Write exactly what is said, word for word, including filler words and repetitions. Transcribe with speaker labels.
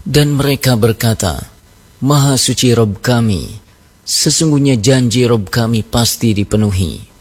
Speaker 1: Dan mereka berkata, Maha suci Rabb kami, sesungguhnya janji Rabb kami pasti dipenuhi.